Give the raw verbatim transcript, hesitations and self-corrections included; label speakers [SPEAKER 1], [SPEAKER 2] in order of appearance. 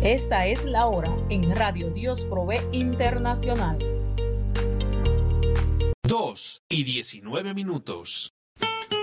[SPEAKER 1] Esta es la hora en Radio Dios Provee Internacional.
[SPEAKER 2] dos y diecinueve minutos.